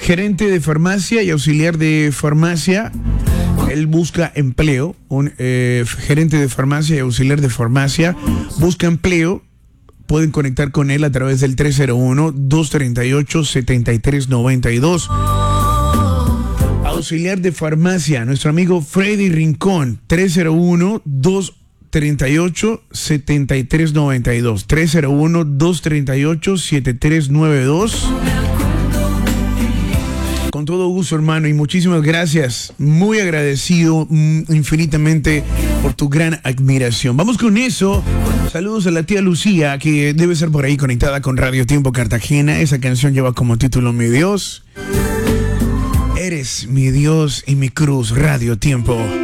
gerente de farmacia y auxiliar de farmacia. Él busca empleo. Un gerente de farmacia y auxiliar de farmacia busca empleo. Pueden conectar con él a través del 301-238-7392. Auxiliar de farmacia, nuestro amigo Freddy Rincón, 301-238-7392. 301-238-7392. Con todo gusto, hermano, y muchísimas gracias. Muy agradecido infinitamente por tu gran admiración. Vamos con eso. Saludos a la tía Lucía, que debe ser por ahí conectada con Radio Tiempo Cartagena. Esa canción lleva como título Mi Dios. Eres mi Dios y mi cruz, Radio Tiempo.